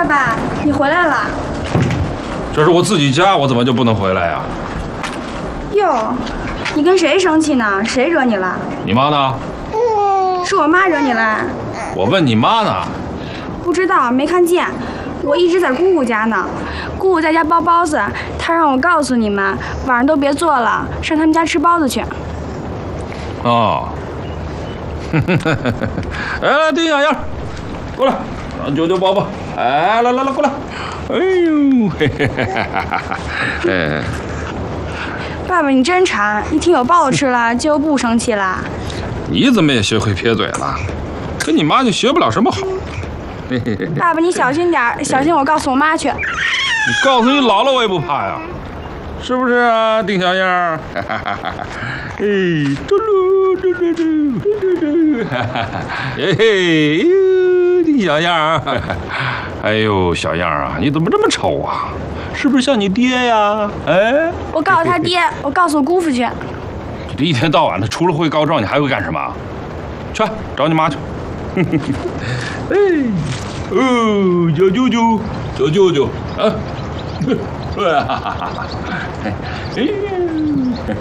爸爸，你回来了。 这是我自己家，我怎么就不能回来呀？ 哟，你跟谁生气呢？谁惹你了？ 你妈呢？ 是我妈惹你了。 我问你妈呢。 不知道，没看见。我一直在姑姑家呢。姑姑在家包包子，她让我告诉你们，晚上都别做了，上他们家吃包子去。 哦。来，丁小燕，过来，让舅舅抱抱。哎，来，过来。哎呦，嘿嘿嘿哈哈！哎， 爸爸你真馋，一听有包子吃了就不生气了。 你怎么也学会撇嘴了？跟你妈就学不了什么好。 爸爸你小心点，小心我告诉我妈去。 你告诉你姥姥我也不怕呀，是不是啊，丁小燕？哎，嘟噜嘟噜嘟噜，哎嘿呦，丁小燕儿，哎呦，小燕儿啊，你怎么这么丑啊？是不是像你爹呀？哎， 我告诉他爹，我告诉我姑父去。 你这一天到晚的，除了会告状，你还会干什么？去找你妈去。哎，哦，小舅舅，小舅舅啊！哎呀！